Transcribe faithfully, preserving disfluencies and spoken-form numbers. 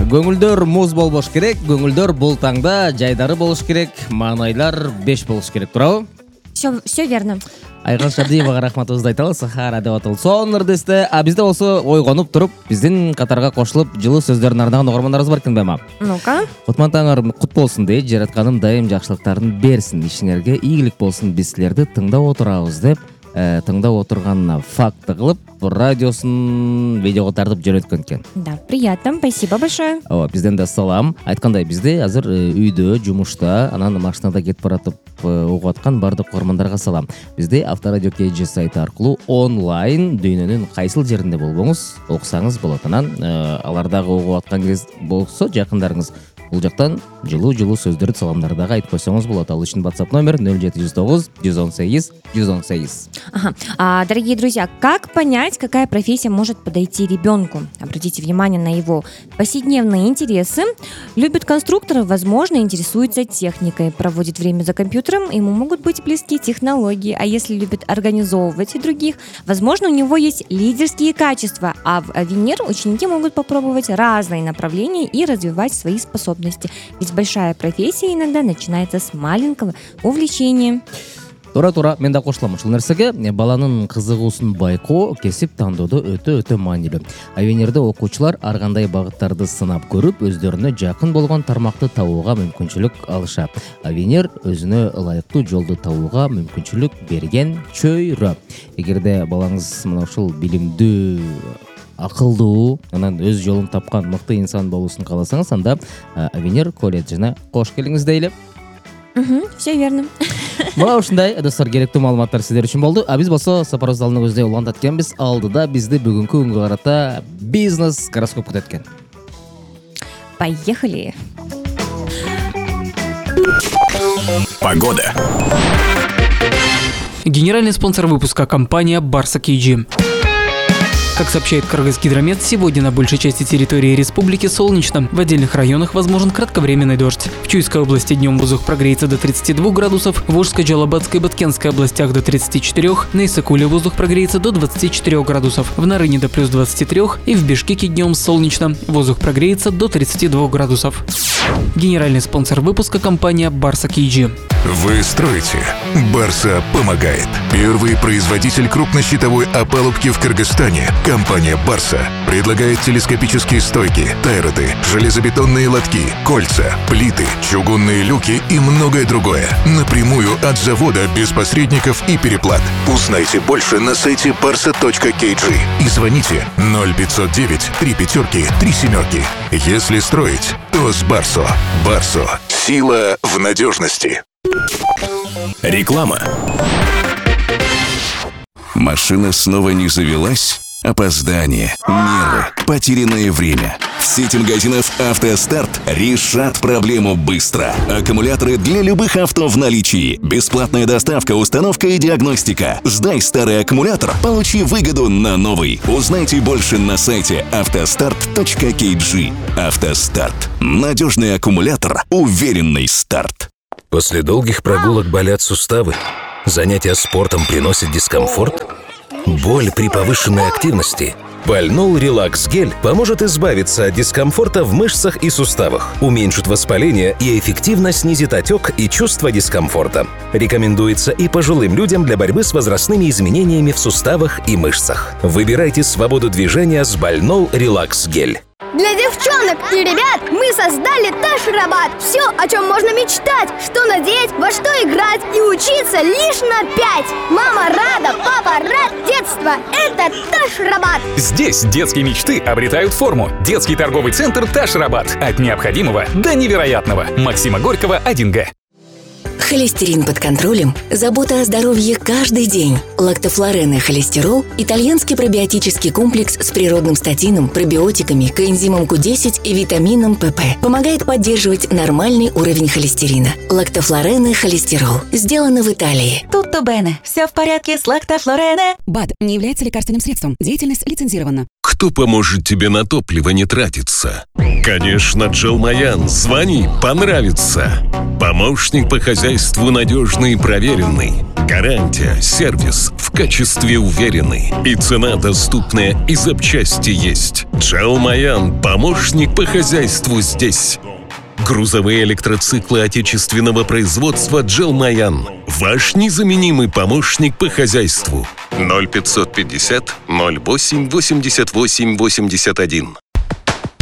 көңүлдөр муз болбош керек, көңүлдөр бул таңда жайдары болуш керек, маанайлар беш болуш керек, туурабы? Все, все верно. Айган Шабдиевага рахматыбызды айталы, Сахара деп атыл. Сонун ырдысты. А бизде болсо ойгонуп туруп, биздин катарга кошулуп, жылуу сөздөрүн арнаган угармандарыбыз бар экен бема. Ну-ка. Кутман таңар кут болсун дейт, жаратканым дайым жакшылыктарын берсин, ишиңерге ийгилик болсун, биз силерди тыңдап отурабыз деп, тыңдап отурганына факты кылып, радиосын видеого тартып жөнөткөн экен. Да, приятно, спасибо большое. Ооба, бизден да салам. Айткандай, бизде азыр үйдө, жумушта, анан машинада кетип баратып угуп аткан бардык угармандарга салам. Бизде Авторадио кей джи сайты аркылуу онлайн дүйнөнүн кайсыл жеринде болбоңуз окусаңыз болот. Анан алардагы угуп аткан кез болсо, жакындарыңыз бул жактан жылуу-жылуу сөздөрдү, саламдарды дагы айтып койсоңуз болот. Ал үчүн WhatsApp номер ноль жети жүз тогуз жүз он сегиз жүз он сегиз. Ага. А, дорогие друзья, как понять, какая профессия может подойти ребенку? Обратите внимание на его повседневные интересы. Любит конструкторов, возможно, интересуется техникой. Проводит время за компьютером, ему могут быть близки технологии. А если любит организовывать других, возможно, у него есть лидерские качества. А в Венер ученики могут попробовать разные направления и развивать свои способности. Ведь большая профессия иногда начинается с маленького увлечения. Тура-тура, мен да кошулам ушул нерсеге. Баланын кызыгуусун байкоо кесип тандоодо өтө-өтө маанилүү. Венерде окуучулар ар кандай багыттарды сынап көрүп, өздөрүнө жакын болгон тармакты табууга мүмкүнчүлүк алышат. Венер өзүнө ылайыктуу жолду табууга мүмкүнчүлүк берген чөйрө. Эгерде балаңыз мына ушул билимдүү, акылдуу, анан өз жолун тапкан мыкты инсан болуусун кааласаңыз, анда Венер колледжине кош келиңиз дейли. Угу, все верно. Мына ушундай достор, керектүү маалыматтар сиздер үчүн болду. А биз болсо сапарыбызды алдыны көздөй улантат экенбиз. Алдыда бизди бүгүнкү күнгө карата бизнес гороскоп күтөт экен. Поехали. Погода. Генеральный спонсор выпуска — компания Барса кей джи. Как сообщает Кыргызгидромет, сегодня на большей части территории республики солнечно. В отдельных районах возможен кратковременный дождь. В Чуйской области днем воздух прогреется до тридцати двух градусов, в Волжской, Джалабадской и Баткенской областях до тридцати четырёх, на Иссыкуле воздух прогреется до двадцати четырёх градусов, в Нарыне до плюс двадцати трёх и в Бишкеке днем солнечно. Воздух прогреется до тридцати двух градусов. Генеральный спонсор выпуска — компания Барса кей джи. Вы строите? Барса помогает. Первый производитель крупнощитовой опалубки в Кыргызстане. Компания Барса предлагает телескопические стойки, тайроты, железобетонные лотки, кольца, плиты, чугунные люки и многое другое. Напрямую от завода, без посредников и переплат. Узнайте больше на сайте барса точка кей джи и звоните ноль пятьсот девять три пятерки три семерки. Если строить, то с Барсо. Барсо. Сила в надежности. Реклама. Машина снова не завелась? Опоздание, нервы, потерянное время. В сети магазинов «АвтоСтарт» решат проблему быстро. Аккумуляторы для любых авто в наличии. Бесплатная доставка, установка и диагностика. Сдай старый аккумулятор, получи выгоду на новый. Узнайте больше на сайте автостарт точка кей джи. «АвтоСтарт». Надежный аккумулятор, уверенный старт. После долгих прогулок болят суставы? Занятия спортом приносят дискомфорт? Боль при повышенной активности? Больнол Релакс Гель поможет избавиться от дискомфорта в мышцах и суставах, уменьшит воспаление и эффективно снизит отек и чувство дискомфорта. Рекомендуется и пожилым людям для борьбы с возрастными изменениями в суставах и мышцах. Выбирайте свободу движения с Больнол Релакс Гель. Для девчонок и ребят мы создали Ташрабат. Все, о чем можно мечтать, что надеть, во что играть и учиться лишь на пять. Мама рада, папа рад, детство – это Ташрабат. Здесь детские мечты обретают форму. Детский торговый центр Ташрабат. От необходимого до невероятного. Максима Горького, один Г. Холестерин под контролем, забота о здоровье каждый день. Лактофлорен и холестерол – итальянский пробиотический комплекс с природным статином, пробиотиками, коэнзимом ку десять и витамином пэ пэ. Помогает поддерживать нормальный уровень холестерина. Лактофлорен и холестерол. Сделано в Италии. Tutto bene. Все в порядке с лактофлорене. БАД не является лекарственным средством. Деятельность лицензирована. Кто поможет тебе на топливо не тратиться? Конечно, Джелмаян. Звони, понравится. Помощник по хозяйству надежный и проверенный. Гарантия, сервис в качестве уверенный. И цена доступная, и запчасти есть. Джелмаян, помощник по хозяйству здесь. Грузовые электроциклы отечественного производства Джелмаян. Ваш незаменимый помощник по хозяйству. ноль пятьсот пятьдесят ноль восемь восемьдесят восемь восемьдесят один.